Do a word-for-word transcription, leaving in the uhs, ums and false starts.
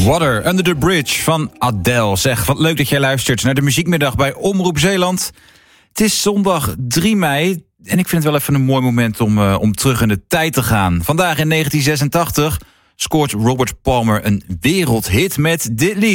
Water Under the Bridge van Adele. Zeg, wat leuk dat jij luistert naar de Muziekmiddag bij Omroep Zeeland. Het is zondag drie mei en ik vind het wel even een mooi moment om, uh, om terug in de tijd te gaan. Vandaag in negentien zesentachtig scoort Robert Palmer een wereldhit met dit lied.